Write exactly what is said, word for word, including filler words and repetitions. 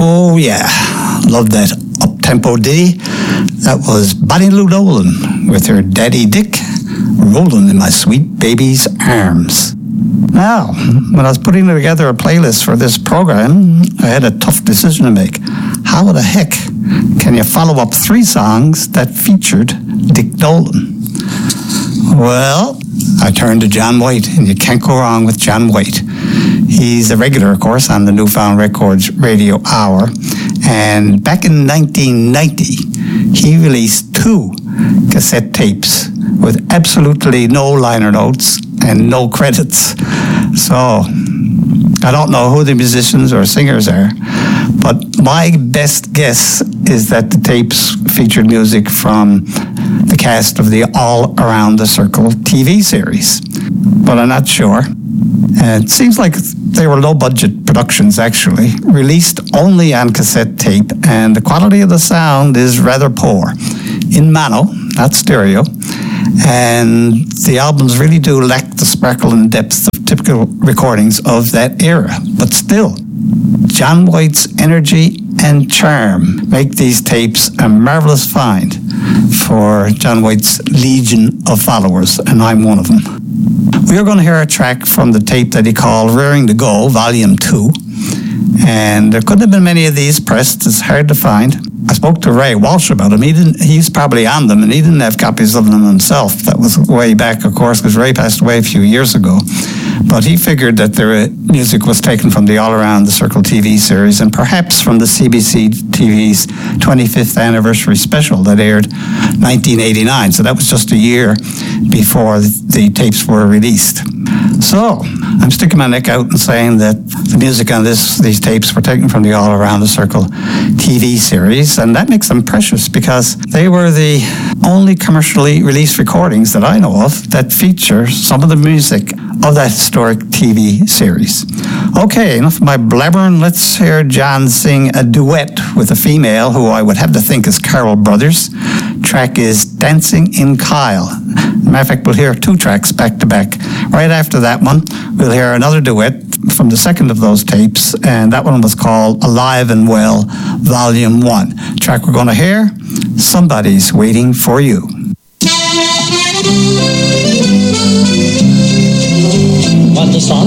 Oh yeah, love that up-tempo ditty. That was Bonnie Lou Dolan with her Daddy Dick, rolling in my sweet baby's arms. Now, when I was putting together a playlist for this program, I had a tough decision to make. How the heck can you follow up three songs that featured Dick Dolan? Well, I turned to John White, and you can't go wrong with John White. He's a regular, of course, on the Newfound Records Radio Hour. And back in nineteen ninety, he released two cassette tapes with absolutely no liner notes and no credits. So, I don't know who the musicians or singers are, but my best guess is that the tapes featured music from the cast of the All Around the Circle T V series. But I'm not sure. And it seems like they were low-budget productions, actually, released only on cassette tape, and the quality of the sound is rather poor. In mono, not stereo, and the albums really do lack the sparkle and depth of typical recordings of that era. But still, John White's energy and charm make these tapes a marvelous find for John White's legion of followers, and I'm one of them. We are going to hear a track from the tape that he called Rearing to Go, Volume two. And there couldn't have been many of these pressed. It's hard to find. I spoke to Ray Walsh about him. He didn't. He's probably on them, and he didn't have copies of them himself. That was way back, of course, because Ray passed away a few years ago. But he figured that their music was taken from the All Around the Circle T V series, and perhaps from the C B C T V's twenty-fifth anniversary special that aired nineteen eighty-nine. So that was just a year before the tapes were released. So I'm sticking my neck out and saying that the music on this these tapes were taken from the All Around the Circle T V series, and that makes them precious because they were the only commercially released recordings that I know of that feature some of the music of that historic T V series. Okay, enough of my blabbering. Let's hear John sing a duet with a female who I would have to think is Carol Brothers. Track is Dancing in Kyle. Matter of fact, we'll hear two tracks back to back. Right after that one, we'll hear another duet from the second of those tapes, and that one was called Alive and Well, Volume one. Track we're going to hear, Somebody's Waiting for You. What the song